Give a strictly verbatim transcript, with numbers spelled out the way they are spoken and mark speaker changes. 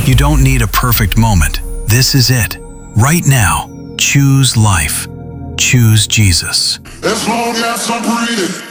Speaker 1: You don't need a perfect moment. This is it. Right now, choose life. Choose Jesus.
Speaker 2: As long as I'm breathing.